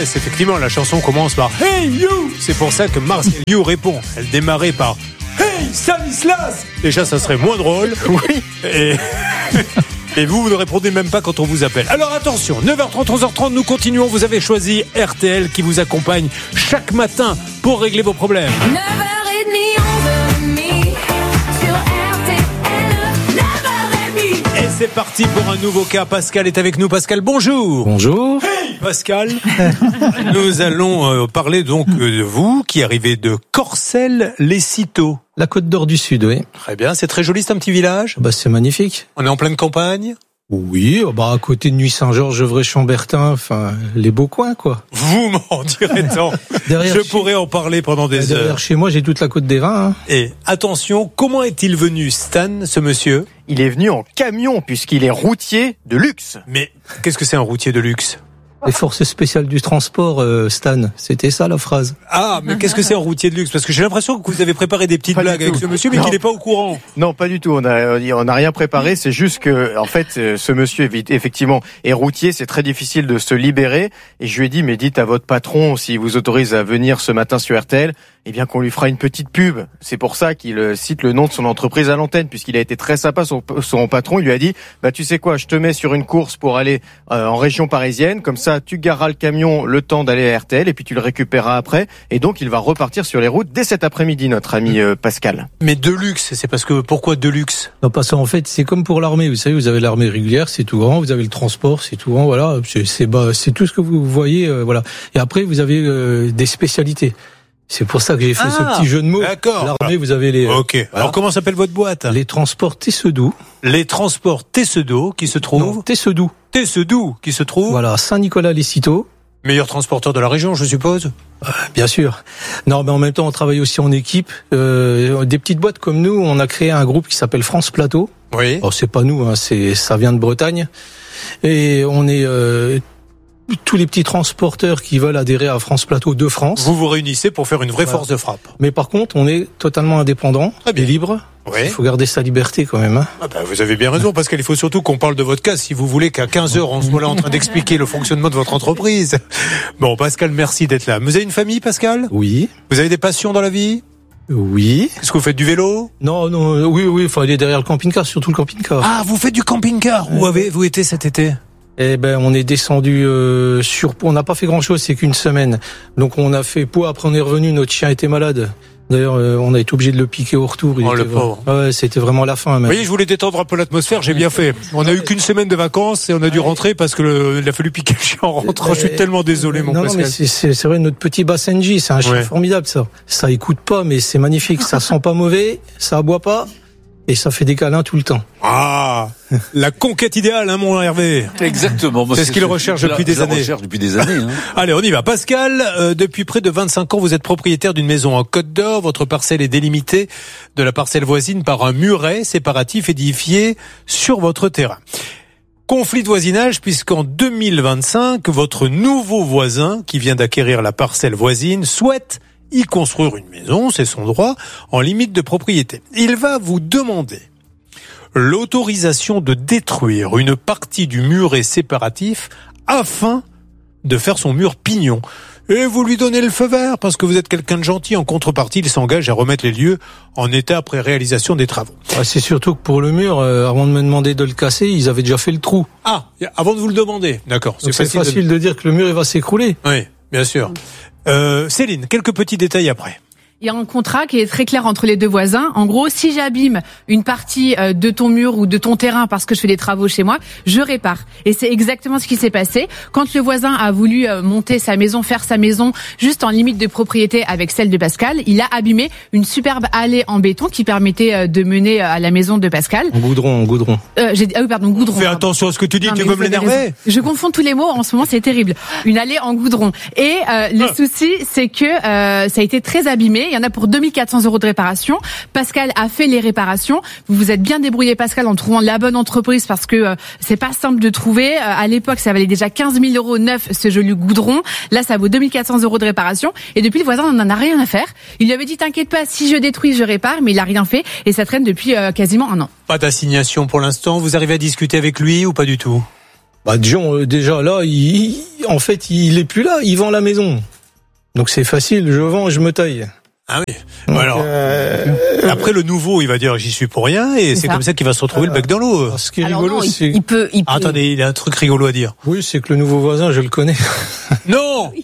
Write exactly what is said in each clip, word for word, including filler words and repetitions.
Yes, effectivement, la chanson commence par Hey you. C'est pour ça que Marcel You répond. Elle démarrait par Hey Stanislas. Déjà, ça serait moins drôle. Oui. Et... Et vous, vous ne répondez même pas quand on vous appelle. Alors attention, neuf heures trente, onze heures trente, nous continuons. Vous avez choisi R T L qui vous accompagne chaque matin pour régler vos problèmes. neuf heures trente, onze heures trente sur R T L. neuf heures trente. Et c'est parti pour un nouveau cas. Pascal est avec nous. Pascal, bonjour. Bonjour. Hey Pascal. Nous allons euh, parler donc euh, de vous qui arrivez de Corcelles-les-Citeaux. La Côte d'Or du Sud, oui. Très bien, c'est très joli, c'est un petit village. Bah, c'est magnifique. On est en pleine campagne. Oui, bah, à côté de Nuit-Saint-Georges, Gevrey-Chambertin, enfin, les beaux coins, quoi. Vous m'en direz tant. Derrière Je chez... pourrais en parler pendant des Derrière heures. chez moi, j'ai toute la Côte des Vins. Hein. Et attention, comment est-il venu, Stan, ce monsieur ? Il est venu en camion puisqu'il est routier de luxe. Mais qu'est-ce que c'est un routier de luxe ? Les forces spéciales du transport, euh, Stan, c'était ça la phrase. Ah, mais qu'est-ce que c'est un routier de luxe ? Parce que j'ai l'impression que vous avez préparé des petites Pas du blagues avec tout. ce monsieur, mais Non. qu'il n'est pas au courant. Non, pas du tout. On a, on n'a rien préparé. C'est juste que, en fait, ce monsieur, effectivement, est routier. C'est très difficile de se libérer. Et je lui ai dit, mais dites à votre patron, s'il vous autorise à venir ce matin sur R T L, eh bien, qu'on lui fera une petite pub. C'est pour ça qu'il cite le nom de son entreprise à l'antenne, puisqu'il a été très sympa. Son, son patron, il lui a dit, bah, tu sais quoi, je te mets sur une course pour aller euh, en région parisienne. Comme ça, tu gareras le camion le temps d'aller à R T L et puis tu le récupéreras après. Et donc, il va repartir sur les routes dès cet après-midi, notre ami euh, Pascal. Mais de luxe, c'est parce que, pourquoi de luxe ? Non, parce qu'en fait, c'est comme pour l'armée. Vous savez, vous avez l'armée régulière, c'est tout grand. Vous avez le transport, c'est tout grand. Voilà, c'est, c'est, bah, c'est tout ce que vous voyez. Euh, voilà. Et après, vous avez euh, des spécialités. C'est pour ça que j'ai fait Ah, ce petit jeu de mots. d'accord. L'armée, vous avez les. Ok. Voilà. Alors, comment s'appelle votre boîte ? Les transports Tessedou. Les transports Tessedou qui se Non, trouvent. Tessedou. Tessedou qui se trouve. Voilà, Saint-Nicolas-les-Citeaux. Meilleur transporteur de la région, je suppose. Euh, bien sûr. Non, mais en même temps, on travaille aussi en équipe. Euh, des petites boîtes comme nous, on a créé un groupe qui s'appelle France Plateau. Oui. Alors c'est pas nous, hein, c'est ça vient de Bretagne. Et on est euh, tous les petits transporteurs qui veulent adhérer à France Plateau de France. Vous vous réunissez pour faire une vraie Voilà. force de frappe. Mais par contre, on est totalement indépendant Très bien. et libre. Oui. Il faut garder sa liberté quand même. Hein. Ah bah vous avez bien raison, parce qu'il faut surtout qu'on parle de votre cas, si vous voulez qu'à quinze heures, on soit là en train d'expliquer le fonctionnement de votre entreprise. Bon, Pascal, merci d'être là. Vous avez une famille, Pascal ? Oui, Vous avez des passions dans la vie ? oui. Est-ce que vous faites du vélo ? Non, non, euh, oui, oui. Faut aller derrière le camping-car, surtout le camping-car. Ah, vous faites du camping-car. Où avez-vous été cet été ? Eh ben, on est descendu euh, sur. On n'a pas fait grand-chose, c'est qu'une semaine. Donc, on a fait Pau. Après, on est revenu. Notre chien était malade. D'ailleurs, euh, on a été obligé de le piquer au retour. Il Oh, était le pauvre. Ah ouais, c'était vraiment la fin. Vous Même. voyez, je voulais détendre un peu l'atmosphère, j'ai bien fait. On a eu qu'une semaine de vacances et on a dû rentrer parce que le, il a fallu piquer le chien en rentrant. Je suis tellement désolé, mon non, non, Pascal. mais c'est, c'est, c'est vrai, notre petit Basenji, c'est un chien Ouais. formidable, ça. Ça écoute pas, mais c'est magnifique. Ça sent pas mauvais, ça aboie pas, et ça fait des câlins tout le temps. Ah, la conquête idéale, hein, mon Hervé. Exactement. Moi, C'est ce qu'il recherche depuis des je la années. recherche depuis des années. Hein. Allez, on y va. Pascal, euh, depuis près de vingt-cinq ans, vous êtes propriétaire d'une maison en Côte d'Or. Votre parcelle est délimitée de la parcelle voisine par un muret séparatif édifié sur votre terrain. Conflit de voisinage puisqu'en deux mille vingt-cinq, votre nouveau voisin, qui vient d'acquérir la parcelle voisine, souhaite y construire une maison, c'est son droit, en limite de propriété. Il va vous demander l'autorisation de détruire une partie du muret séparatif afin de faire son mur pignon. Et vous lui donnez le feu vert parce que vous êtes quelqu'un de gentil. En contrepartie, il s'engage à remettre les lieux en état après réalisation des travaux. Ah, c'est surtout que pour le mur, euh, avant de me demander de le casser, ils avaient déjà fait le trou. Ah, avant de vous le demander. D'accord. Donc c'est facile, de... de dire que le mur il va s'écrouler. Oui, bien sûr. Euh, Céline, quelques petits détails après. Il y a un contrat qui est très clair entre les deux voisins. En gros, si j'abîme une partie de ton mur ou de ton terrain parce que je fais des travaux chez moi, je répare. Et c'est exactement ce qui s'est passé. Quand le voisin a voulu monter sa maison, faire sa maison juste en limite de propriété avec celle de Pascal, il a abîmé une superbe allée en béton qui permettait de mener à la maison de Pascal. En goudron, en goudron. Euh, j'ai dit, ah oui, pardon, goudron. Fais pardon. attention à ce que tu dis, Non, tu mais veux vous me avez l'énerver. raison. Je confonds tous les mots, en ce moment c'est terrible. Une allée en goudron. Et euh, le Ah. souci, c'est que euh, ça a été très abîmé. Il y en a pour deux mille quatre cents euros de réparation. Pascal a fait les réparations. Vous vous êtes bien débrouillé, Pascal, en trouvant la bonne entreprise parce que euh, c'est pas simple de trouver. Euh, à l'époque, ça valait déjà quinze mille euros neuf, ce joli goudron. Là, ça vaut deux mille quatre cents euros de réparation. Et depuis, le voisin n'en a rien à faire. Il lui avait dit, t'inquiète pas, si je détruis, je répare. Mais il a rien fait. Et ça traîne depuis euh, quasiment un an. Pas d'assignation pour l'instant. Vous arrivez à discuter avec lui ou pas du tout? Bah, disons, euh, déjà là, il, en fait, il est plus là, il vend la maison. Donc c'est facile, je vends, je me taille. Ah oui. Donc, Alors, euh, après le nouveau, il va dire j'y suis pour rien et c'est, C'est c'est comme ça qu'il va se retrouver le bec dans l'eau. alors, ce qui est Alors rigolo, non, il, c'est il peut, il peut. Ah, attendez, il a un truc rigolo à dire. oui, c'est que le nouveau voisin, je le connais. Non.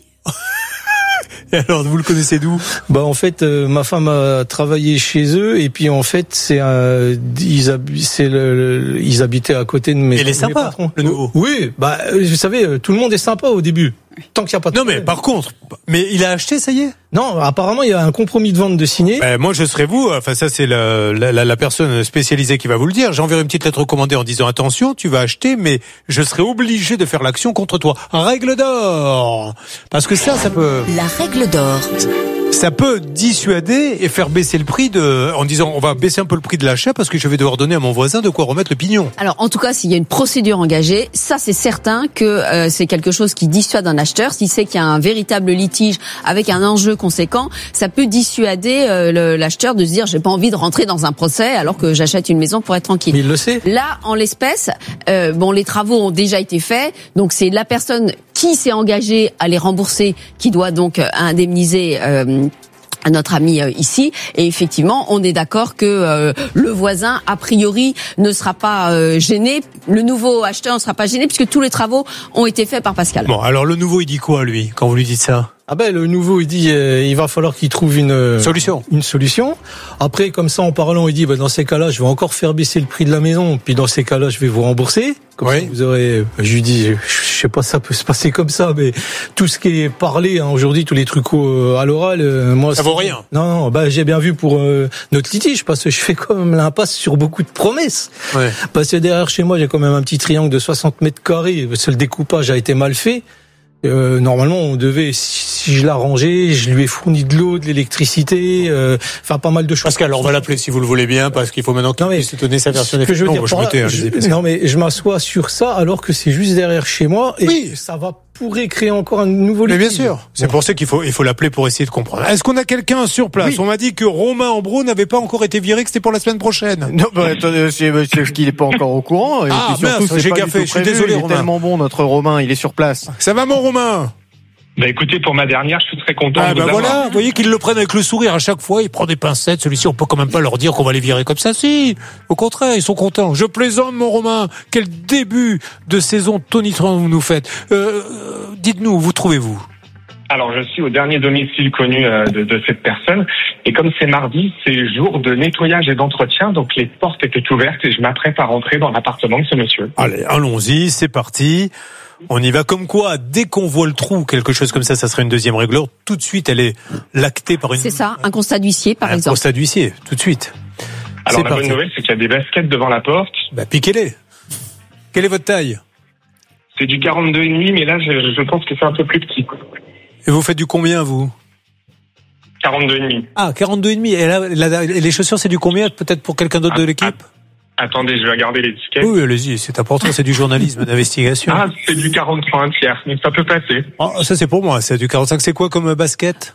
Et alors, vous le connaissez d'où? Bah en fait, euh, ma femme a travaillé chez eux et puis en fait, c'est un, ils, hab- c'est le, le- ils habitaient à côté de mes. Il est mes sympa, patrons. le nouveau. Oui, bah euh, vous savez, euh, tout le monde est sympa au début, tant qu'il y a pas de Non, mais problème. par contre, mais il a acheté, ça y est? Non, apparemment, il y a un compromis de vente de signé. Ben, moi, je serais vous. Enfin, ça, c'est la, la, la, la personne spécialisée qui va vous le dire. J'enverrai une petite lettre recommandée en disant attention, tu vas acheter, mais je serai obligé de faire l'action contre toi. Règle d'or. Parce que ça, ça peut, La règle d'or. ça peut dissuader et faire baisser le prix de, en disant on va baisser un peu le prix de l'achat parce que je vais devoir donner à mon voisin de quoi remettre le pignon. Alors, en tout cas, s'il y a une procédure engagée, ça, c'est certain que euh, c'est quelque chose qui dissuade un acheteur. S'il sait qu'il y a un véritable litige avec un enjeu conséquent, ça peut dissuader euh, le- l'acheteur de se dire j'ai pas envie de rentrer dans un procès alors que j'achète une maison pour être tranquille. Mais il le sait. Là, en l'espèce, euh, bon, les travaux ont déjà été faits, donc c'est la personne qui s'est engagée à les rembourser qui doit donc euh, indemniser euh, à notre ami euh, ici. Et effectivement, on est d'accord que euh, le voisin, a priori, ne sera pas euh, gêné. Le nouveau acheteur ne sera pas gêné puisque tous les travaux ont été faits par Pascal. Bon, alors le nouveau, il dit quoi, lui, quand vous lui dites ça? Ah ben le nouveau il dit euh, il va falloir qu'il trouve une euh, Solution. une solution. Après comme ça en parlant il dit bah dans ces cas-là je vais encore faire baisser le prix de la maison puis dans ces cas-là je vais vous rembourser. Comme Oui. ça, vous aurez je lui dis je, je sais pas ça peut se passer comme ça mais tout ce qui est parlé hein, aujourd'hui tous les trucs au- à l'oral euh, moi Ça c'est- vaut rien. Non non bah j'ai bien vu pour euh, notre litige parce que je fais quand même l'impasse sur beaucoup de promesses. Ouais. Parce que derrière chez moi j'ai quand même un petit triangle de soixante mètres carrés parce que le découpage a été mal fait. Euh, normalement, on devait, si, si je l'arrangeais, je lui ai fourni de l'eau, de l'électricité, euh, enfin pas mal de choses. Pascal, on va l'appeler si vous le voulez bien, parce qu'il faut maintenant qu'il Non, mais puisse donner sa version Ce que je veux Non, dire, je par me là, tais, hein, je- je dis, Pascal. non mais je m'assois sur ça alors que c'est juste derrière chez moi et Oui. ça va pourrait créer encore un nouveau Mais bien litige. sûr. C'est pour ça qu'il faut, il faut l'appeler pour essayer de comprendre. Est-ce qu'on a quelqu'un sur place? Oui. On m'a dit que Romain Ambro n'avait pas encore été viré, que c'était pour la semaine prochaine. Non, bah, attendez, c'est c'est qu'il est pas encore au courant. Et Ah, puis surtout, mince, c'est j'ai pas du gaffé, tout je suis prévu. désolé, Il est Romain. tellement bon, notre Romain, il est sur place. Ça va, mon Romain? Bah écoutez, pour ma dernière, je suis très content Ah, de bah vous voilà. avoir. Vous voyez qu'ils le prennent avec le sourire à chaque fois. Il prend des pincettes. Celui-ci, on peut quand même pas leur dire qu'on va les virer comme ça. Si. Au contraire, ils sont contents. Je plaisante, mon Romain. Quel début de saison tonitruant vous nous faites. Euh, euh, dites-nous, où vous trouvez-vous? Alors, je suis au dernier domicile connu euh, de, de cette personne. Et comme c'est mardi, c'est jour de nettoyage et d'entretien. Donc, les portes étaient ouvertes et je m'apprête à rentrer dans l'appartement de ce monsieur. Allez, allons-y. C'est parti. On y va. Comme quoi, dès qu'on voit le trou, quelque chose comme ça, ça serait une deuxième règle. Tout de suite, elle est lactée par une. C'est ça, un constat d'huissier, par un exemple. constat d'huissier. Tout de suite. Alors, C'est la parti. bonne nouvelle, c'est qu'il y a des baskets devant la porte. Bah, piquez-les. Quelle est votre taille? C'est du quarante-deux et demi, mais là, je, je pense que c'est un peu plus petit. Et vous faites du combien, vous? quarante-deux et demi. Ah, quarante-deux et demi. Et là, la- et les chaussures, c'est du combien? Peut-être pour quelqu'un d'autre de l'équipe? Attendez, je vais regarder l'étiquette. Oui, allez-y, c'est important, c'est du journalisme d'investigation. Ah, c'est du quarante-trois un tiers, mais ça peut passer. Ah, ça c'est pour moi, c'est du quarante-cinq. C'est quoi comme basket?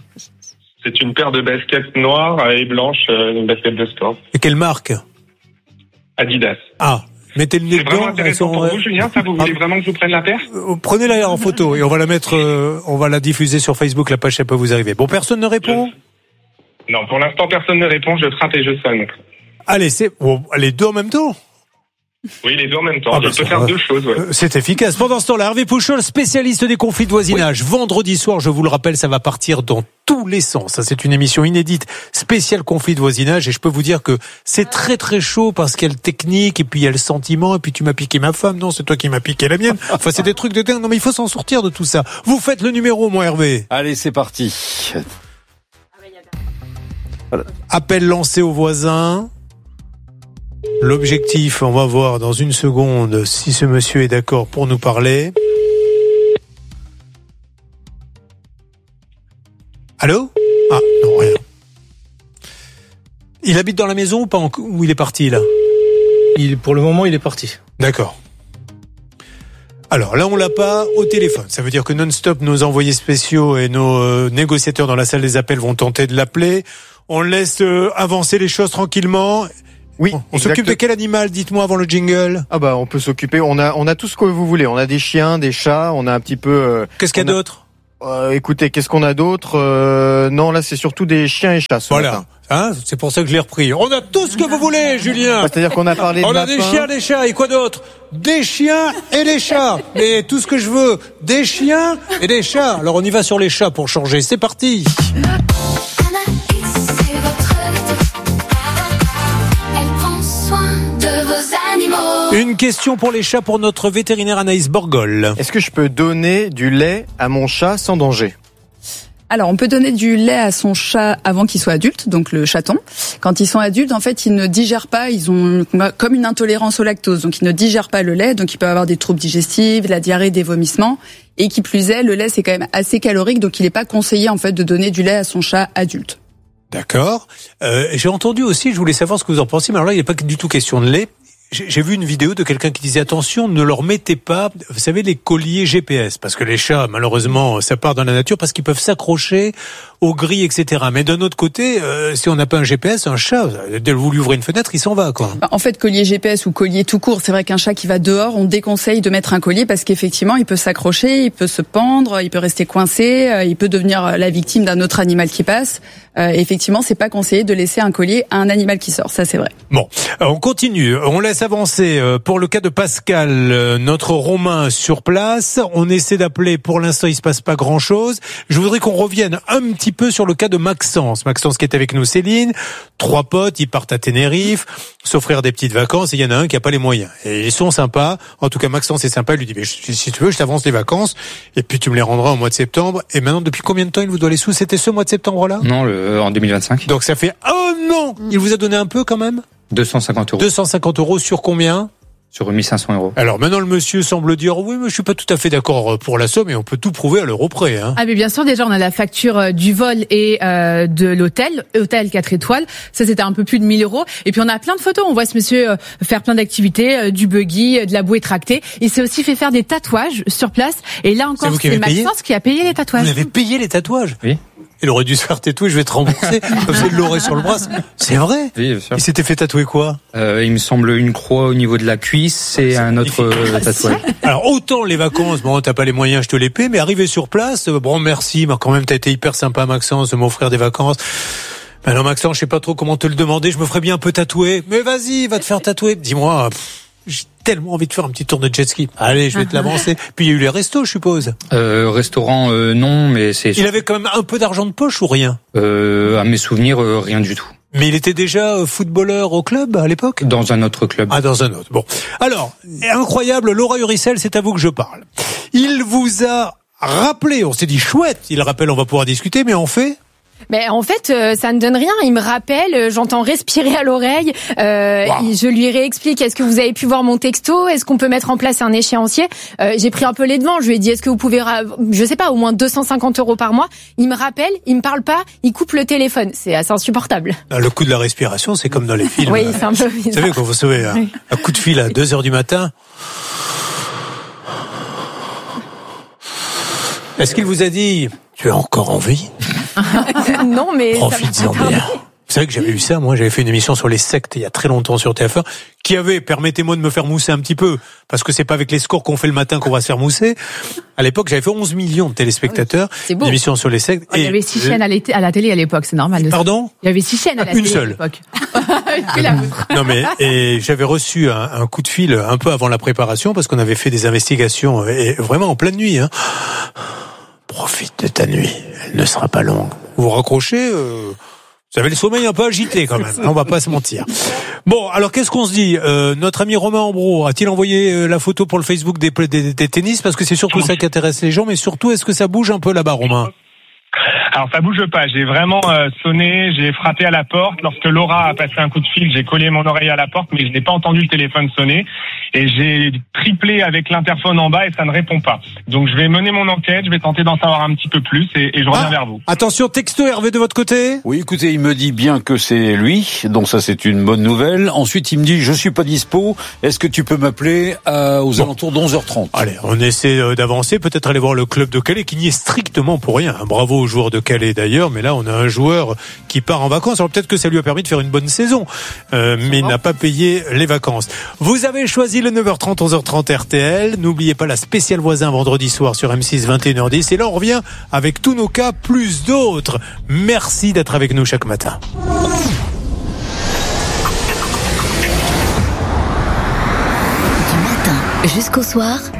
C'est une paire de baskets noires et blanches, euh, une basket de sport. Et quelle marque? Adidas. Ah, mettez le nez C'est vraiment dedans. elles intéressant sont, pour euh, vous, Julien, ça, vous voulez Ah. vraiment que je vous prenne la paire? euh, Prenez-la en photo et on va la mettre, euh, on va la diffuser sur Facebook, la page, ça peut vous arriver. Bon, personne ne répond? Non, pour l'instant, personne ne répond, je frappe et je sonne. Allez, c'est, bon, les deux en même temps? Oui, les deux en même temps. Ah, je bah, peux ça faire va. deux choses, ouais. Euh, C'est efficace. Pendant ce temps-là, Hervé Pouchol, spécialiste des conflits de voisinage. Vendredi soir, je vous le rappelle, ça va partir dans tous les sens. Ça, c'est une émission inédite, spéciale conflit de voisinage. Et je peux vous dire que c'est très très chaud parce qu'il y a le technique et puis il y a le sentiment et puis tu m'as piqué ma femme. Non, c'est toi qui m'as piqué la mienne. Enfin, c'est des trucs de dingue. Non, mais il faut s'en sortir de tout ça. Vous faites le numéro, moi, Hervé. Allez, c'est parti. Appel lancé aux voisins. L'objectif, on va voir dans une seconde si ce monsieur est d'accord pour nous parler. Allô? Ah, non, rien. Il habite dans la maison ou pas en- ou il est parti là? Il, pour le moment, il est parti. D'accord. Alors là, on l'a pas au téléphone. Ça veut dire que non-stop, nos envoyés spéciaux et nos euh, négociateurs dans la salle des appels vont tenter de l'appeler. On laisse euh, avancer les choses tranquillement. Oui, On, on s'occupe de exact- quel animal, dites-moi avant le jingle? Ah bah on peut s'occuper. On a on a tout ce que vous voulez. On a des chiens, des chats. On a un petit peu. euh, Qu'est-ce qu'il y a on a- d'autre? Euh, écoutez, qu'est-ce qu'on a d'autre euh, Non, là c'est surtout des chiens et chats. Ce Voilà. matin. Hein, c'est pour ça que je l'ai repris. On a tout ce que vous voulez, Julien. Bah, c'est-à-dire qu'on a parlé de On a lapins. des chiens, des chats et quoi d'autre? Des chiens et des chats. Mais tout ce que je veux, des chiens et des chats. Alors on y va sur les chats pour changer. C'est parti. Anaïs, c'est votre elle prend soin de vos animaux. Une question pour les chats pour notre vétérinaire Anaïs Borgol. Est-ce que je peux donner du lait à mon chat sans danger? Alors, on peut donner du lait à son chat avant qu'il soit adulte, donc le chaton. Quand ils sont adultes, en fait, ils ne digèrent pas, ils ont comme une intolérance au lactose, donc ils ne digèrent pas le lait, donc ils peuvent avoir des troubles digestifs, de la diarrhée, des vomissements. Et qui plus est, le lait, c'est quand même assez calorique, donc il n'est pas conseillé, en fait, de donner du lait à son chat adulte. D'accord. Euh, j'ai entendu aussi, je voulais savoir ce que vous en pensez, mais alors là, il n'est pas du tout question de lait. J'ai j'ai vu une vidéo de quelqu'un qui disait attention, ne leur mettez pas, vous savez, les colliers G P S, parce que les chats, malheureusement, ça part dans la nature, parce qu'ils peuvent s'accrocher aux grilles, et cetera. Mais d'un autre côté, euh, si on n'a pas un G P S, un chat, dès que vous lui ouvrez une fenêtre, il s'en va, quoi. En fait, collier G P S ou collier tout court, c'est vrai qu'un chat qui va dehors, on déconseille de mettre un collier parce qu'effectivement, il peut s'accrocher, il peut se pendre, il peut rester coincé, euh, il peut devenir la victime d'un autre animal qui passe. Euh, effectivement, c'est pas conseillé de laisser un collier à un animal qui sort, ça c'est vrai. Bon, euh, on continue. On laisse avancer. Euh, Pour le cas de Pascal, euh, notre Romain sur place, on essaie d'appeler. Pour l'instant, il se passe pas grand-chose. Je voudrais qu'on revienne un petit peu sur le cas de Maxence. Maxence qui est avec nous, Céline. Trois potes, ils partent à Tenerife, s'offrir des petites vacances. Et il y en a un qui a pas les moyens. Et ils sont sympas. En tout cas, Maxence est sympa. Il lui dit, mais si tu veux, je t'avance les vacances. Et puis tu me les rendras au mois de septembre. Et maintenant, depuis combien de temps il vous doit les sous? C'était ce mois de septembre-là? Non, le, en deux mille vingt-cinq. Donc ça fait, oh non! Il vous a donné un peu quand même? deux cent cinquante euros deux cent cinquante euros sur combien? sur mille cinq cents euros. Alors maintenant le monsieur semble dire oui mais je suis pas tout à fait d'accord pour la somme et on peut tout prouver à l'euro près. Hein. Ah mais bien sûr, déjà on a la facture euh, du vol et euh, de l'hôtel, hôtel quatre étoiles, ça c'était un peu plus de mille euros. Et puis on a plein de photos, on voit ce monsieur euh, faire plein d'activités, euh, du buggy, euh, de la bouée tractée. Il s'est aussi fait faire des tatouages sur place. Et là encore C'est vous qui c'est avez payé Maxence qui a payé les tatouages. Vous avez payé les tatouages? Oui. Il aurait dû se faire tatouer, je vais te rembourser. Comme ça il l'aurait sur le bras. C'est vrai? Oui, bien sûr. Il s'était fait tatouer quoi? Euh, il me semble une croix au niveau de la cuisse et un autre euh, tatouage. Alors autant les vacances, bon t'as pas les moyens, je te les paie, mais arriver sur place, euh, bon merci, mais quand même t'as été hyper sympa Maxence de m'offrir des vacances. Ben non Maxence, je sais pas trop comment te le demander, je me ferais bien un peu tatouer. Mais vas-y, va te faire tatouer. Dis-moi, pff, j'ai tellement envie de faire un petit tour de jet ski. Allez, je vais te l'avancer. Puis il y a eu les restos, je suppose. Euh, restaurant, euh, non, mais c'est... Il avait quand même un peu d'argent de poche ou rien? Euh, à mes souvenirs, euh, rien du tout. Mais il était déjà footballeur au club à l'époque? Dans un autre club. Ah, dans un autre. Bon. Alors, incroyable, Laura Uricel, c'est à vous que je parle. Il vous a rappelé, on s'est dit chouette, il rappelle, on va pouvoir discuter, mais en fait... Mais en fait, euh, ça ne donne rien. Il me rappelle, euh, j'entends respirer à l'oreille. Euh, Wow. Je lui réexplique. Est-ce que vous avez pu voir mon texto? Est-ce qu'on peut mettre en place un échéancier? euh, J'ai pris un peu les devants. Je lui ai dit est-ce que vous pouvez, ra- je sais pas, au moins deux cent cinquante euros par mois. Il me rappelle, il me parle pas, il coupe le téléphone. C'est assez insupportable. Ah, le coup de la respiration, c'est comme dans les films. Oui, c'est un peu Vous bizarre. savez, quand vous recevez un, Oui. un coup de fil à deux heures du matin. Est-ce qu'il vous a dit tu as encore envie? Non, mais ça m'a Profites-en pas parlé. bien. Vous savez que j'avais eu ça, moi, j'avais fait une émission sur les sectes il y a très longtemps sur T F un, qui avait, permettez-moi de me faire mousser un petit peu, parce que c'est pas avec les scores qu'on fait le matin qu'on va se faire mousser. À l'époque, j'avais fait onze millions de téléspectateurs, C'est beau. une émission sur les sectes. Il y avait six chaînes à, l'été- à la télé à l'époque, c'est normal. de- Pardon? Il y avait six chaînes à la Une télé seule. à l'époque. Que la vôtre. Non mais et j'avais reçu un, un coup de fil un peu avant la préparation parce qu'on avait fait des investigations et vraiment en pleine nuit. Hein. Profite de ta nuit, elle ne sera pas longue. Vous raccrochez, euh, vous avez le sommeil un peu agité quand même. On va pas se mentir. Bon, alors qu'est-ce qu'on se dit? euh, Notre ami Romain Ambro a-t-il envoyé euh, la photo pour le Facebook des, des, des tennis parce que c'est surtout ça qui intéresse les gens, mais surtout est-ce que ça bouge un peu là-bas, Romain? Alors ça bouge pas, j'ai vraiment euh, sonné, j'ai frappé à la porte. Lorsque Laura a passé un coup de fil, j'ai collé mon oreille à la porte, mais je n'ai pas entendu le téléphone sonner. Et j'ai triplé avec l'interphone en bas et ça ne répond pas. Donc je vais mener mon enquête, je vais tenter d'en savoir un petit peu plus et, et je reviens Ah, vers vous. Attention, texto Hervé de votre côté. Oui, écoutez, il me dit bien que c'est lui, donc ça c'est une bonne nouvelle. Ensuite, il me dit je suis pas dispo. Est-ce que tu peux m'appeler euh, aux Bon. alentours de onze heures trente? Allez, on essaie euh, d'avancer, peut-être aller voir le club de Calais qui n'y est strictement pour rien. Bravo aux joueurs de Calais d'ailleurs, mais là on a un joueur qui part en vacances. Alors peut-être que ça lui a permis de faire une bonne saison, euh, mais il n'a pas payé les vacances. Vous avez choisi le neuf heures trente, onze heures trente R T L. N'oubliez pas la spéciale voisin vendredi soir sur M six, vingt et une heures dix. Et là on revient avec tous nos cas, plus d'autres. Merci d'être avec nous chaque matin. Du matin jusqu'au soir.